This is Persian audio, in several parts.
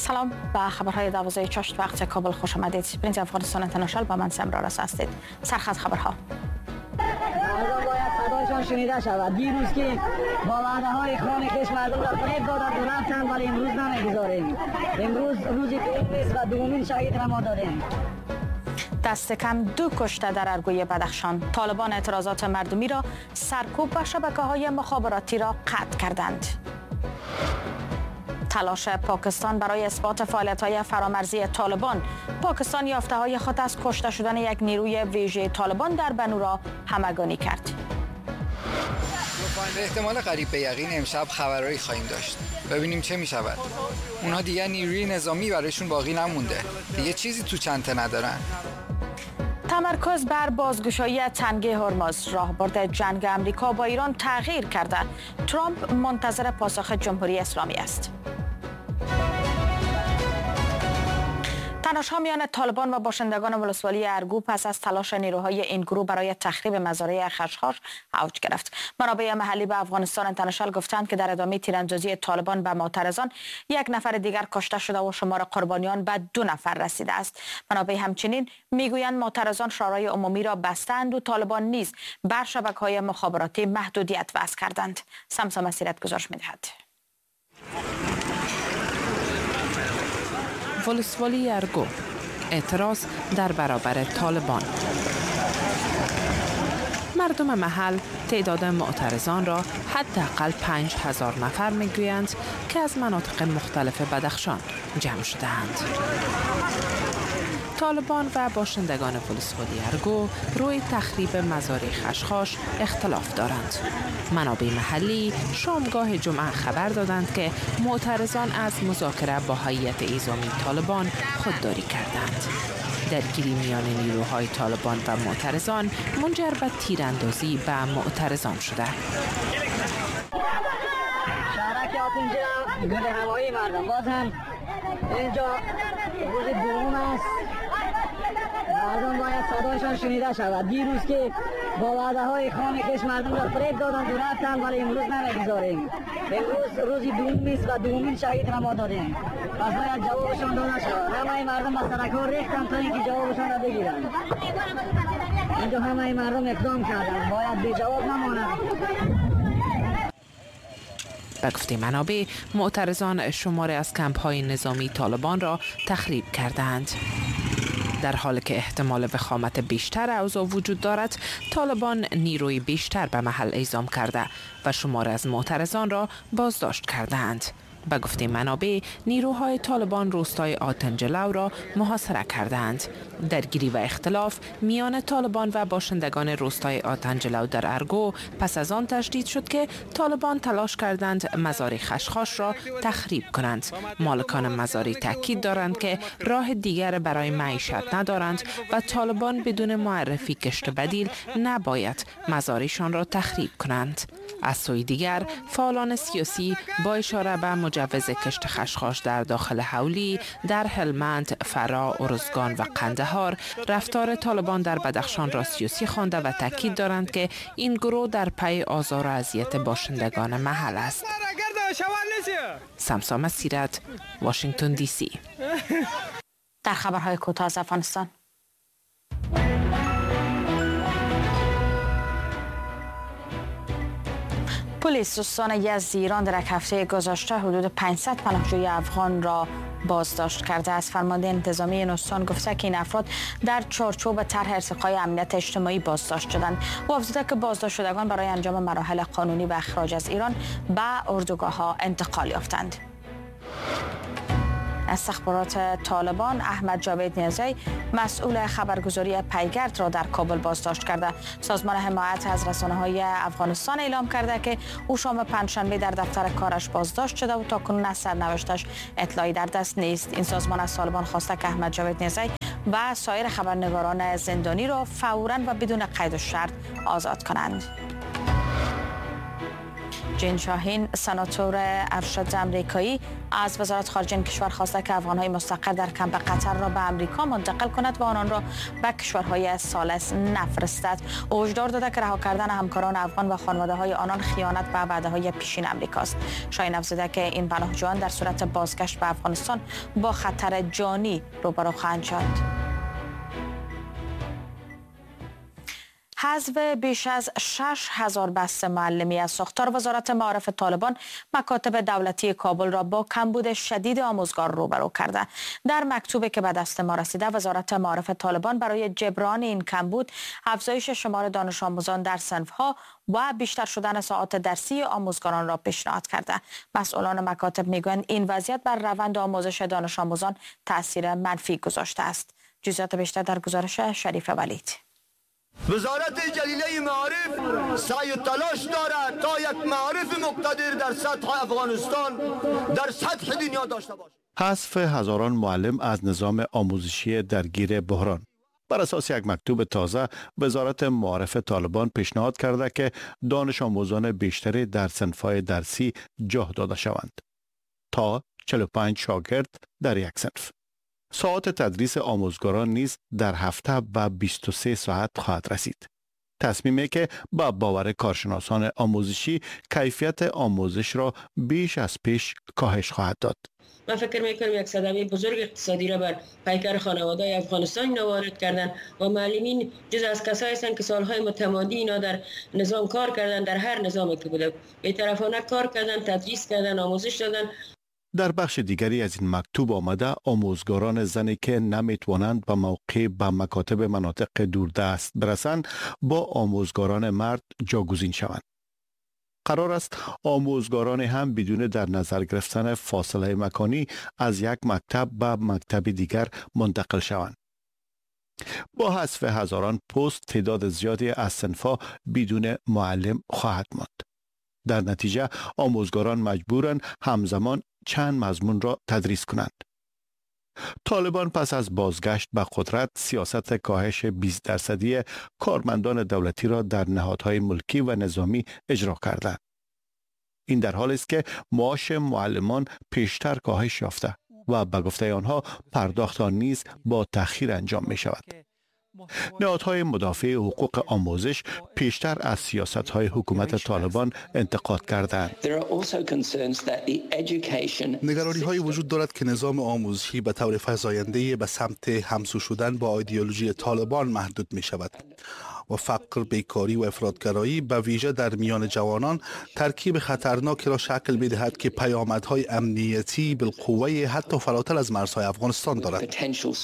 سلام به خبرهای 12 چاشت وقت کابل خوش آمدید. برنج افغانستان اینترنشنال با من سمرا رس هستید. سرخط خبرها. مردم باید صدایشان شنیده شود. دیروز که با وعده‌های خام کش مردم را فریب دادند و رفتند، ولی امروز نمیگذاریم. امروز روزی دوم است و دومین شهید را ما داریم. دست کم 2 کشته در ارگوی بدخشان. طالبان اعتراضات مردمی را سرکوب و شبکه‌های مخابراتی را قطع کردند. تلاش پاکستان برای اثبات فعالیت‌های فرامرزی طالبان. پاکستان یافته‌های خود از کشته شدن یک نیروی ویژه طالبان در بنو را همگانی کرد. به احتمال قریب به یقین امشب خبرایی خواهیم داشت. ببینیم چه می‌شود. اونها دیگه نیروی نظامی برایشون باقی نمونده. دیگه چیزی تو چنته ندارن. تمرکز بر بازگشایی تنگه هرمز. راهبرد جنگ امریکا با ایران تغییر کرده. ترامپ منتظر پاسخ جمهوری اسلامی است. تنش‌ها میان طالبان و باشندگان ولسوالی ارگو پس از تلاش نیروهای این گروه برای تخریب مزارع خشخاش اوج گرفت. منابع محلی به افغانستان اینترنشنال گفتند که در ادامه تیراندازی طالبان به معترضان 1 نفر دیگر کشته شده و شمار قربانیان به 2 نفر رسیده است. منابع همچنین میگویند معترضان شورای عمومی را بستند و طالبان نیز بر شبکه‌های مخابراتی محدودیت وضع کردند. سمسا مسیرت گزارش می‌دهد. ولسوالی ارگو اعتراض در برابر طالبان. مردم محل تعداد معترضان را حداقل 5000 نفر میگویند که از مناطق مختلف بدخشان جمع شده‌اند. طالبان و باشندگان ولسوالی ارگو روی تخریب مزارع خشخاش اختلاف دارند. منابع محلی شامگاه جمعه خبر دادند که معترضان از مذاکره با هیئت انتظامی طالبان خودداری کردند. درگیری میان نیروهای طالبان و معترضان منجر به تیراندازی به معترضان شده. شهرک آتنجا گل هوایی مردم باز هم اینجا روز دوم است. مردم باید صدایشان شنیده شود. دیروز که با وعده‌های خام کش مردم را فریب دادند و رفتند، ولی امروز نمیگذاریم. امروز روزی دوم است و دومین شهید را ما داریم. پس باید جوابشان داده شود. همه مردم به سرک‌ها ریختند تا اینکه جوابشان را بگیرند. اینجا همه مردم اقدام کردند. باید بی جواب نمانند. به گفته منابع، معترضان شماری از کمپ‌های نظامی طالبان را تخریب کردند. در حالی که احتمال وخامت بیشتر اوضاع وجود دارد، طالبان نیروی بیشتر به محل اعزام کرده و شماری از معترضان را بازداشت کردند. به گفته منابع، نیروهای طالبان روستای آتنجلو را محاصره کردند. درگیری و اختلاف میان طالبان و باشندگان روستای آتنجلو در ارگو پس از آن تشدید شد که طالبان تلاش کردند مزارع خشخاش را تخریب کنند. مالکان مزارع تاکید دارند که راه دیگر برای معیشت ندارند و طالبان بدون معرفی کشت بدیل نباید مزارعشان را تخریب کنند. از سوی دیگر، فعالان سیاسی با اشاره به مجوز کشت خشخاش در داخل حولی، در هلمند، فرا، ارزگان و قندهار رفتار طالبان در بدخشان را سیاسی خوانده و تاکید دارند که این گروه در پی آزار و اذیت باشندگان محل است. سمسا مسیرت، واشنگتن دی سی. در خبرهای کوتاه از افغانستان. پلیس استان یزد ایران در یک هفته گذشته حدود 500 پناهجوی افغان را بازداشت کرده است. فرمانده انتظامی این استان گفته که این افراد در چارچوب طرح ارتقای امنیت اجتماعی بازداشت شدند. او افزوده که بازداشت شدگان برای انجام مراحل قانونی و اخراج از ایران به اردوگاه‌ها انتقال یافتند. استخبارات طالبان احمد جاوید نیازی مسئول خبرگزاری پیگرد را در کابل بازداشت کرده. سازمان حمایت از رسانه‌های افغانستان اعلام کرده که او شام پنجشنبه در دفتر کارش بازداشت شده و تاکنون از سرنوشتش اطلاعی در دست نیست. این سازمان از طالبان خواسته که احمد جاوید نیازی و سایر خبرنگاران زندانی را فوراً و بدون قید و شرط آزاد کنند. جین شاهین سناتور ارشد آمریکایی از وزارت خارجه این کشور خواسته که افغان‌های مستقر در کمپ قطر را به آمریکا منتقل کند و آنان را به کشورهای ثالث نفرستد. او هشدار داده که رها کردن همکاران افغان و خانواده‌های آنان خیانت به وعده‌های پیشین آمریکاست. شاهین افزوده که این پناهجویان در صورت بازگشت به افغانستان با خطر جانی روبرو خواهند شد. حذف بیش از 6,000 بسته معلمی از ساختار وزارت معارف طالبان مکاتب دولتی کابل را با کمبود شدید آموزگار روبرو کرده. در مکتوبی که به دست ما رسیده، وزارت معارف طالبان برای جبران این کمبود افزایش شمار دانش آموزان در صنف‌ها و بیشتر شدن ساعات درسی آموزگاران را پیشنهاد کرده. مسئولان مکاتب میگویند این وضعیت بر روند آموزش دانش آموزان تأثیر منفی گذاشته است. جزئیات بیشتر در گزارش شریف ولید. وزارت جلیله معارف سعی و تلاش دارد تا یک معارف مقتدر در سطح افغانستان در سطح دنیا داشته باشد. حذف هزاران معلم از نظام آموزشی درگیر بحران. بر اساس یک مکتوب تازه، وزارت معارف طالبان پیشنهاد کرده که دانش آموزان بیشتری در صنف‌های درسی جا داده شوند تا 45 شاگرد در یک صنف. ساعت تدریس آموزگاران نیز در هفته به 23 ساعت خواهد رسید. تصمیمی که با باور کارشناسان آموزشی کیفیت آموزش را بیش از پیش کاهش خواهد داد. من فکر میکنم یک صدمه بزرگ اقتصادی را بر پیکر خانواده افغانستان اینا وارد کردن و معلمین جز از کسایی هستند که سالهای متمادی اینا در نظام کار کردن، در هر نظامی که بوده بی‌طرفانه کار کردن، تدریس کردن، آموزش دادن. در بخش دیگری از این مکتوب آمده آموزگاران زنی که نمیتوانند به موقع به مکاتب مناطق دوردست برسند با آموزگاران مرد جاگزین شوند. قرار است آموزگاران هم بدون در نظر گرفتن فاصله مکانی از یک مکتب به مکتب دیگر منتقل شوند. با حذف هزاران پست تعداد زیادی از صنف‌ها بدون معلم خواهد ماند. در نتیجه آموزگاران مجبورند همزمان چند مضمون را تدریس کنند. طالبان پس از بازگشت به قدرت سیاست کاهش 20% کارمندان دولتی را در نهادهای ملکی و نظامی اجرا کردند. این در حالی است که معاش معلمان پیشتر کاهش یافته و به گفته آنها پرداخت آن نیز با تأخیر انجام می شود. نهادهای مدافع حقوق آموزش پیشتر از سیاست‌های حکومت طالبان انتقاد کردند. نگرانی‌های وجود دارد که نظام آموزشی به طور فزاینده به سمت همسو شدن با ایدئولوژی طالبان محدود می شود و فقر، بیکاری و افراطگرایی به ویژه در میان جوانان ترکیب خطرناکی را شکل می‌دهد که پیامدهای امنیتی بالقوه حتی فراتر از مرزهای افغانستان دارد.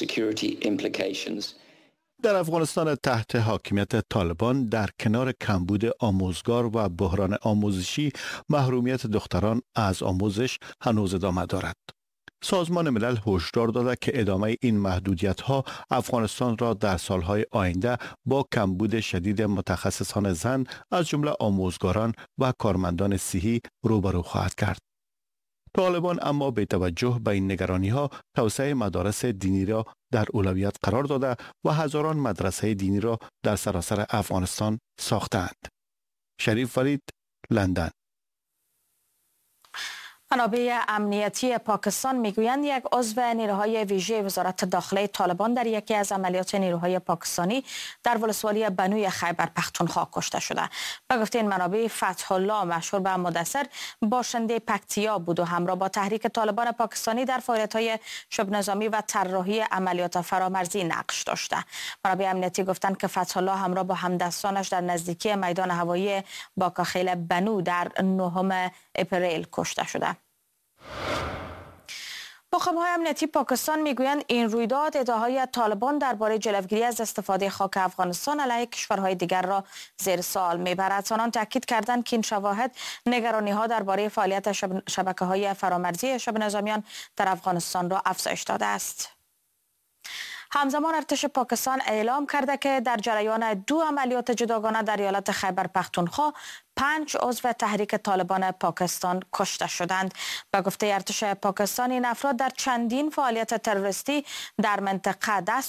در افغانستان تحت حاکمیت طالبان در کنار کمبود آموزگار و بحران آموزشی، محرومیت دختران از آموزش هنوز ادامه دارد. سازمان ملل هشدار داده که ادامه این محدودیت‌ها افغانستان را در سالهای آینده با کمبود شدید متخصصان زن از جمله آموزگاران و کارمندان صحی روبرو خواهد کرد. طالبان اما به توجه به این نگرانی‌ها توسعه مدارس دینی را در اولویت قرار داده و هزاران مدرسه دینی را در سراسر افغانستان ساختند. شریف ولید، لندن. منابع امنیتی پاکستان میگویند یک عضو نیروهای ویژه وزارت داخله طالبان در یکی از عملیات نیروهای پاکستانی در ولسوالی بنوی خیبر پختونخوا کشته شده. به گفته این منابع، فتح الله مشهور به مدثر باشنده پکتیا بود و همراه با تحریک طالبان پاکستانی در فعالیت‌های شبه نظامی و طراحی عملیات فرامرزی نقش داشته. منابع امنیتی گفتند که فتح الله همراه با همدستانش در نزدیکی میدان هوایی باکاخیل بنو در 9 اپریل کشته شده. مقام‌های امنیتی پاکستان میگویند این رویداد ادعاهای طالبان درباره جلوگیری از استفاده خاک افغانستان علیه کشورهای دیگر را زیر سوال میبرد. آنان تاکید کردند که این شواهد نگرانی‌ها درباره فعالیت شبکه‌های فرامرزی شبه نظامیان در افغانستان را افزایش داده است. همزمان ارتش پاکستان اعلام کرده که در جریان 2 عملیات جداگانه در ایالت خیبر پختونخوا 5 عضو تحریک طالبان پاکستان کشته شدند. به گفته ارتش پاکستان این افراد در چندین فعالیت تروریستی در منطقه دست